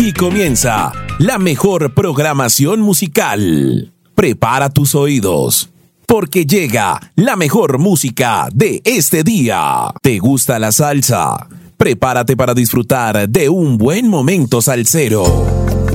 Aquí comienza la mejor programación musical. Prepara tus oídos, porque llega la mejor música de este día. ¿Te gusta la salsa? Prepárate para disfrutar de un buen momento salsero.